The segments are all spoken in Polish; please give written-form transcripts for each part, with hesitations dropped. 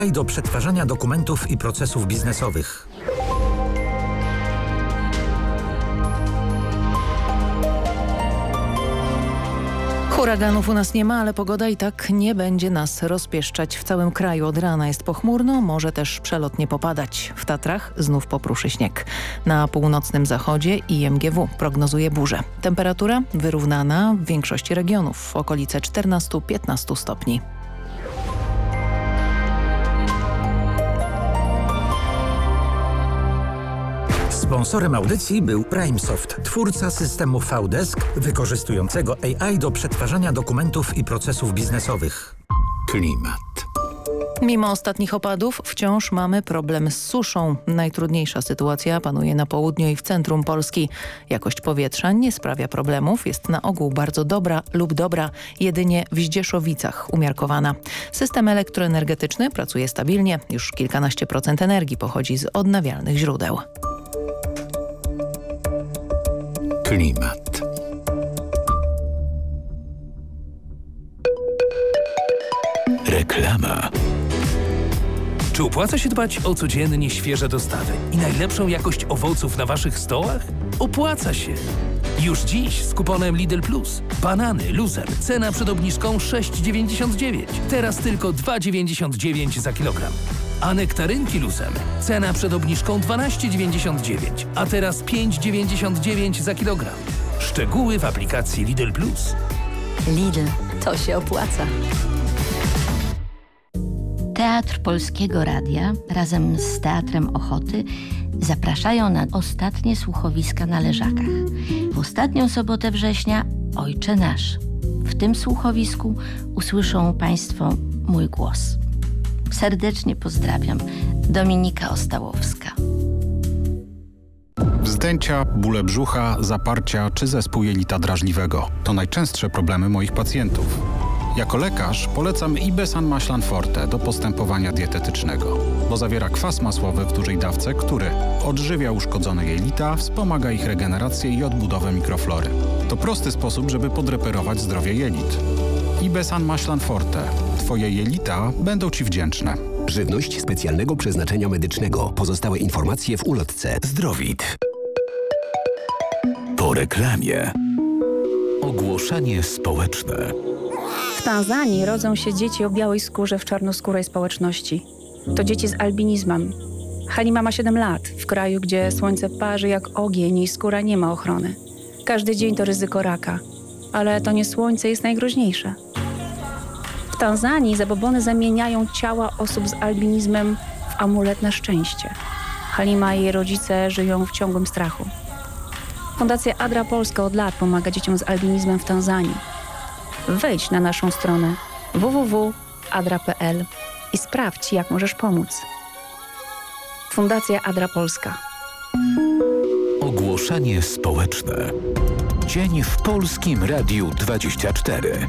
i do przetwarzania dokumentów i procesów biznesowych. Huraganów u nas nie ma, ale pogoda i tak nie będzie nas rozpieszczać. W całym kraju od rana jest pochmurno, może też przelotnie popadać. W Tatrach znów popruszy śnieg. Na północnym zachodzie IMGW prognozuje burzę. Temperatura wyrównana w większości regionów, okolice 14-15 stopni. Sponsorem audycji był PrimeSoft, twórca systemu VDesk wykorzystującego AI do przetwarzania dokumentów i procesów biznesowych. Klimat. Mimo ostatnich opadów wciąż mamy problem z suszą. Najtrudniejsza sytuacja panuje na południu i w centrum Polski. Jakość powietrza nie sprawia problemów, jest na ogół bardzo dobra lub dobra, jedynie w Zdzieszowicach umiarkowana. System elektroenergetyczny pracuje stabilnie, już kilkanaście procent energii pochodzi z odnawialnych źródeł. Klimat. Reklama. Czy opłaca się dbać o codziennie świeże dostawy i najlepszą jakość owoców na waszych stołach? Opłaca się! Już dziś z kuponem Lidl Plus. Banany Luzer. Cena przed obniżką 6,99. Teraz tylko 2,99 za kilogram. A nektarynki Luzem. Cena przed obniżką 12,99, a teraz 5,99 za kilogram. Szczegóły w aplikacji Lidl Plus. Lidl, to się opłaca. Teatr Polskiego Radia razem z Teatrem Ochoty zapraszają na ostatnie słuchowiska na Leżakach. W ostatnią sobotę września Ojcze Nasz. W tym słuchowisku usłyszą Państwo mój głos. Serdecznie pozdrawiam. Dominika Ostałowska. Wzdęcia, bóle brzucha, zaparcia czy zespół jelita drażliwego to najczęstsze problemy moich pacjentów. Jako lekarz polecam Ibesan Maślan Forte do postępowania dietetycznego, bo zawiera kwas masłowy w dużej dawce, który odżywia uszkodzone jelita, wspomaga ich regenerację i odbudowę mikroflory. To prosty sposób, żeby podreperować zdrowie jelit. Ibesan Maślan Forte. Twoje jelita będą Ci wdzięczne. Żywność specjalnego przeznaczenia medycznego. Pozostałe informacje w ulotce. Zdrowit. Po reklamie. Ogłoszenie społeczne. W Tanzanii rodzą się dzieci o białej skórze w czarnoskórej społeczności. To dzieci z albinizmem. Halima ma 7 lat, w kraju, gdzie słońce parzy jak ogień i skóra nie ma ochrony. Każdy dzień to ryzyko raka, ale to nie słońce jest najgroźniejsze. W Tanzanii zabobony zamieniają ciała osób z albinizmem w amulet na szczęście. Halima i jej rodzice żyją w ciągłym strachu. Fundacja Adra Polska od lat pomaga dzieciom z albinizmem w Tanzanii. Wejdź na naszą stronę www.adra.pl i sprawdź, jak możesz pomóc. Fundacja Adra Polska. Ogłoszenie społeczne. Dzień w Polskim Radiu 24.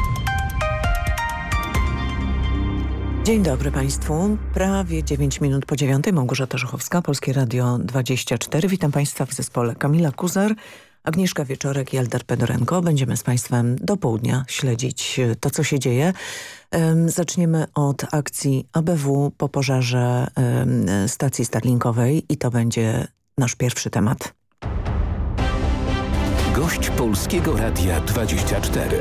Dzień dobry Państwu. Prawie 9 minut po 9. Małgorzata Żuchowska, Polskie Radio 24. Witam Państwa w zespole Kamila Kuzar, Agnieszka Wieczorek i Eldar Pedorenko. Będziemy z Państwem do południa śledzić to, co się dzieje. Zaczniemy od akcji ABW po pożarze stacji Starlinkowej i to będzie nasz pierwszy temat. Gość Polskiego Radia 24.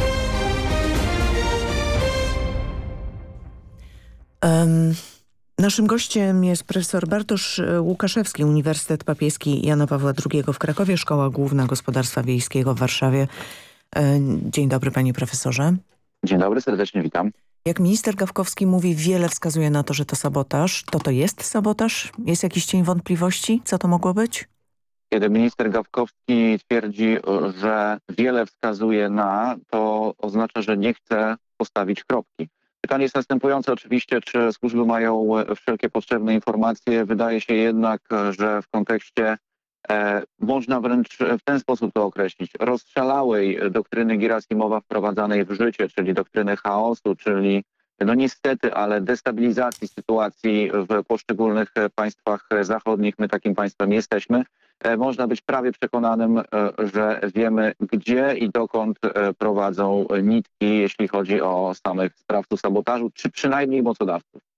Naszym gościem jest profesor Bartosz Łukaszewski, Uniwersytet Papieski Jana Pawła II w Krakowie, Szkoła Główna Gospodarstwa Wiejskiego w Warszawie. Dzień dobry panie profesorze. Dzień dobry, serdecznie witam. Jak minister Gawkowski mówi, wiele wskazuje na to, że to sabotaż. To jest sabotaż? Jest jakiś cień wątpliwości? Co to mogło być? Kiedy minister Gawkowski twierdzi, że wiele wskazuje na, to oznacza, że nie chce postawić kropki. Pytanie jest następujące oczywiście, czy służby mają wszelkie potrzebne informacje. Wydaje się jednak, że w kontekście można wręcz w ten sposób to określić. Rozszalałej doktryny Girasimowa wprowadzanej w życie, czyli doktryny chaosu, czyli no niestety, ale destabilizacji sytuacji w poszczególnych państwach zachodnich. My takim państwem jesteśmy. Można być prawie przekonanym, że wiemy, gdzie i dokąd prowadzą nitki, jeśli chodzi o samych sprawców sabotażu, czy przynajmniej mocodawców.